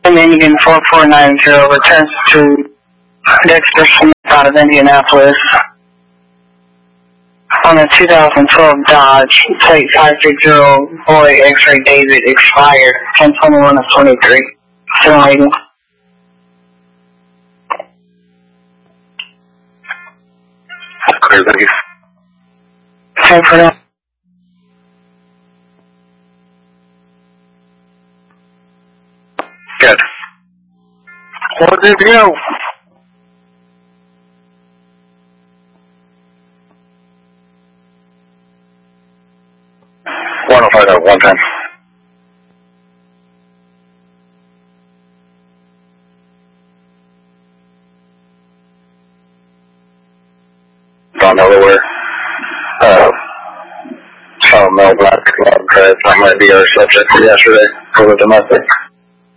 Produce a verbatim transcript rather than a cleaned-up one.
Indian four four nine zero returns to Dexter Smith out of Indianapolis on a two thousand twelve Dodge, plate five six zero, boy X-ray David, expired ten twenty-one of twenty-three. Still waiting. Clear, thank you. Time for that. Good. What did you know? one oh five out, one ten. Don't know where. Uh, Sean Mel Black, long drive. That might be our subject for yesterday for the domestic.